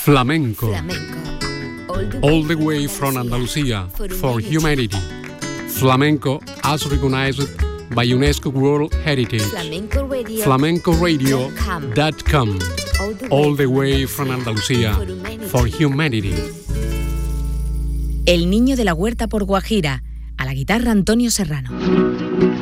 Flamenco. All the way from Andalusia for humanity. Flamenco as recognized by UNESCO World Heritage. FlamencoRadio.com. All the way from Andalusia for humanity. El niño de la huerta por Guajira. A la guitarra Antonio Serrano.